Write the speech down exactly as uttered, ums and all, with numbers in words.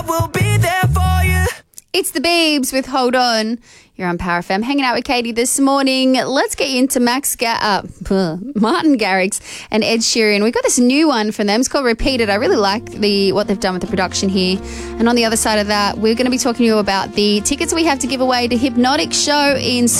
We'll be there for you. It's the Biebs with Hold On. You're on Power F M, hanging out with Katie this morning. Let's get into Max Ga- uh, Martin Garrix and Ed Sheeran. We've got this new one from them. It's called Repeated. I really like the what they've done with the production here. And on the other side of that, we're going to be talking to you about the tickets we have to give away to Hypnotic show in